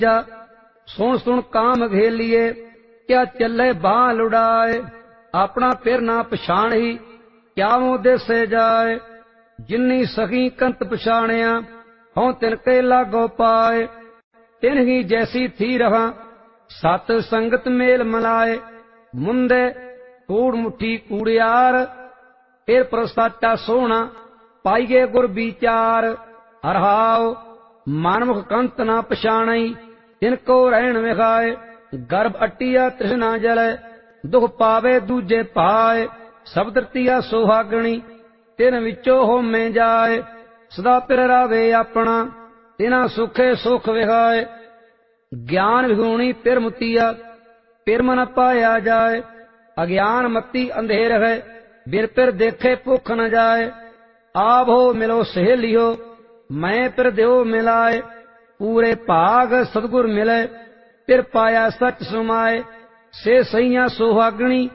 जा सुन सुन काम घेलिए, क्या चले बाह लुड़ाए। अपना फिर ना पछाण ही, क्या वो देसे जाए। जिन्नी सखी कंत पछाणिया, हों तिनके लागो पाए। तिन्ही जैसी थी रहा, सत संगत मेल मलाए। मुंदे कूड़ मुठी कूड़ियार, फिर प्रसाचा सोना पाइए गुर विचार। हरहाओ मानमुख कंत ना पछाणई, तिनको रहन विखाए। गर्भ अटिया तृष्णा जले, दुख पावे दूजे पाए। शब्द रतिया सुहागणी, तिन विचो होमे जाए। सदा पिर रावे अपना, तिना सुखे सुख विखाए। ज्ञान विहूणी पिर मुतिया, पिर मन पाया जाए। अज्ञान मती अंधेर है, बिर पिर देखे भुख न जाए। आप हो मिलो सहेलियो, मैं पिर देव मिलाए। पूरे भाग सतगुर मिले, पिर पाया सच सुमाए। से सैया सुहागणी